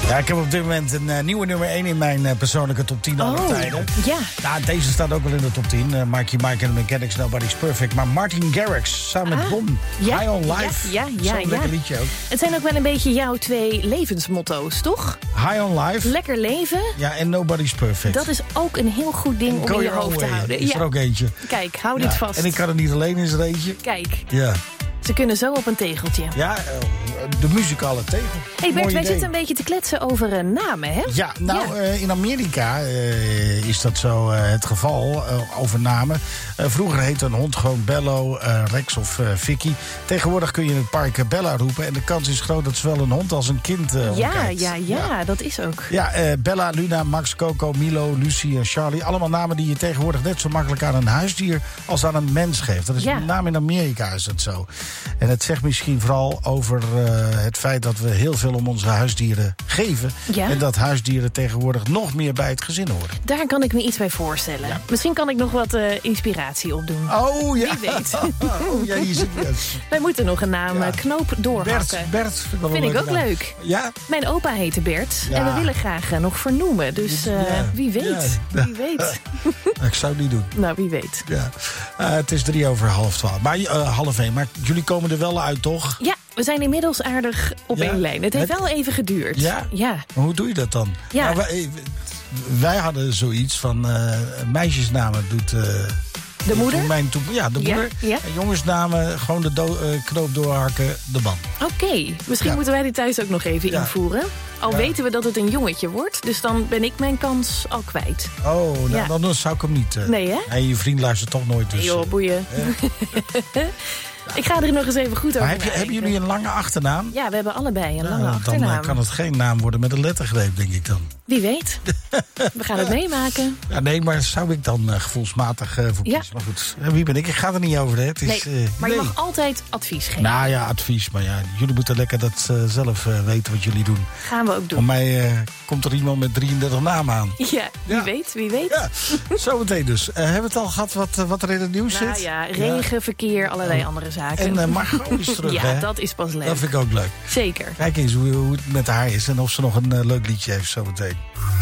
Ja, ik heb op dit moment een nieuwe nummer 1 in mijn persoonlijke top 10 aller tijden. Ja. Nou, deze staat ook wel in de top 10. Mikey Mike and the Mechanics, Nobody's Perfect. Maar Martin Garrix samen met Bon. Ja. High on Life. Ja. Zo'n lekker liedje ook. Het zijn ook wel een beetje jouw 2 levensmotto's, toch? High on Life. Lekker leven. Ja, en Nobody's Perfect. Dat is ook een heel goed ding om in je hoofd te houden. Is er ook eentje. Kijk, hou dit vast. En ik kan het niet alleen in zijn eentje. Kijk, Ja. ze kunnen zo op een tegeltje. Ja, de muzikale tegel. Hey Bert, wij idee. zitten een beetje te kletsen over namen, hè? Ja, nou, in Amerika is dat zo het geval, over namen. Vroeger heette een hond gewoon Bello, Rex of Vicky. Tegenwoordig kun je in het park Bella roepen. En de kans is groot dat zowel een hond als een kind omkijkt. Ja, dat is ook. Ja, Bella, Luna, Max, Coco, Milo, Lucy en Charlie. Allemaal namen die je tegenwoordig net zo makkelijk aan een huisdier als aan een mens geeft. Dat is met name in Amerika is dat zo. En het zegt misschien vooral over het feit dat we heel veel om onze huisdieren geven. Ja. En dat huisdieren tegenwoordig nog meer bij het gezin horen. Daar kan ik me iets bij voorstellen. Ja. Misschien kan ik nog wat inspiratie opdoen. Oh ja. Wie weet. Oh ja, hier zit het. Wij moeten nog een naam knoop doorhakken. Bert vind ik ook leuk. Ja? Mijn opa heette Bert. Ja. En we willen graag nog vernoemen. Dus wie weet. Ja. Wie weet. Ik zou het niet doen. Nou, wie weet. Ja. Het is 3:30. Maar 1:30. Maar jullie komen er wel uit, toch? Ja, we zijn inmiddels aardig op één lijn. Het heeft wel even geduurd. Ja? Maar hoe doe je dat dan? Ja. Nou, wij hadden zoiets van meisjesnamen doet... de moeder? De moeder. Ja. En jongensnamen, gewoon de knoop doorhakken, de man. Oké, misschien moeten wij die thuis ook nog even invoeren. Al weten we dat het een jongetje wordt. Dus dan ben ik mijn kans al kwijt. Oh, nou, dan zou ik hem niet... nee, hè? En je vriend luistert toch nooit. Dus, nee joh, boeien. Ik ga er nog eens even goed over nadenken. Hebben jullie een lange achternaam? Ja, we hebben allebei een lange achternaam. Dan kan het geen naam worden met een lettergreep, denk ik dan. Wie weet. We gaan het meemaken. Ja, nee, maar zou ik dan gevoelsmatig voor kiezen? Maar goed, wie ben ik? Ik ga er niet over, hè. Het is, maar je mag altijd advies geven. Nou ja, advies. Maar ja, jullie moeten lekker dat zelf weten wat jullie doen. Gaan we ook doen. Voor mij komt er iemand met 33 namen aan. Ja, wie weet. Ja, zometeen dus. Hebben we het al gehad wat er in het nieuws zit? Ja, regen, verkeer, allerlei andere zaken. En Margot is terug, hè? Ja, dat is pas leuk. Dat vind ik ook leuk. Zeker. Kijk eens hoe het met haar is en of ze nog een leuk liedje heeft zometeen.